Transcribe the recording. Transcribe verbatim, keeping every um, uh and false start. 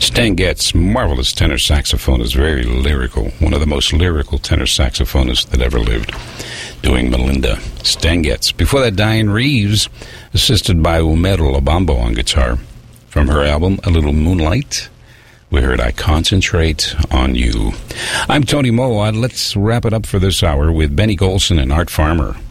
Stan Getz, marvelous tenor saxophonist, very lyrical, one of the most lyrical tenor saxophonists that ever lived, doing Melinda. Stan Getz. Before that, Diane Reeves, assisted by Umero Lobambo on guitar. From her album, A Little Moonlight, we heard I Concentrate on You. I'm Tony Mowat. Let's wrap it up for this hour with Benny Golson and Art Farmer.